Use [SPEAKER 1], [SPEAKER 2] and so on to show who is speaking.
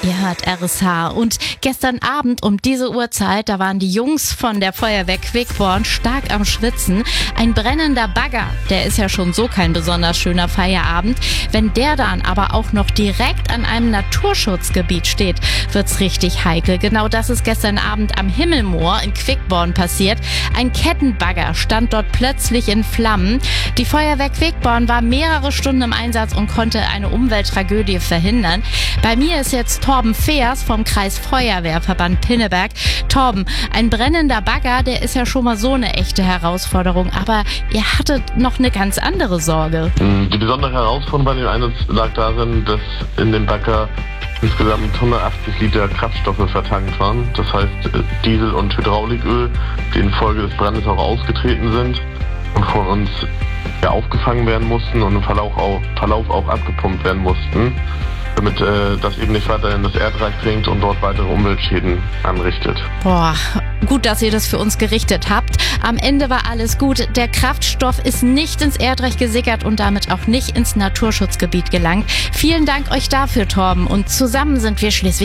[SPEAKER 1] Ihr hört RSH und gestern Abend um diese Uhrzeit, da waren die Jungs von der Feuerwehr Quickborn stark am Schwitzen. Ein brennender Bagger, der ist ja schon so kein besonders schöner Feierabend. Wenn der dann aber auch noch direkt an einem Naturschutzgebiet steht, wird's richtig heikel. Genau das ist gestern Abend am Himmelmoor in Quickborn passiert. Ein Kettenbagger stand dort plötzlich in Flammen. Die Feuerwehr Quickborn war mehrere Stunden im Einsatz und konnte eine Umwelttragödie verhindern. Bei mir ist jetzt Torben Feers vom Kreis Feuerwehrverband Pinneberg. Torben, ein brennender Bagger, der ist ja schon mal so eine echte Herausforderung, aber ihr hattet noch eine ganz andere Sorge.
[SPEAKER 2] Die besondere Herausforderung bei dem Einsatz lag darin, dass in dem Bagger insgesamt 180 Liter Kraftstoffe vertankt waren. Das heißt Diesel und Hydrauliköl, die infolge des Brandes auch ausgetreten sind und von uns aufgefangen werden mussten und im Verlauf auch abgepumpt werden mussten, damit das eben nicht weiter in das Erdreich dringt und dort weitere Umweltschäden anrichtet.
[SPEAKER 1] Boah, gut, dass ihr das für uns gerichtet habt. Am Ende war alles gut. Der Kraftstoff ist nicht ins Erdreich gesickert und damit auch nicht ins Naturschutzgebiet gelangt. Vielen Dank euch dafür, Torben. Und zusammen sind wir Schleswig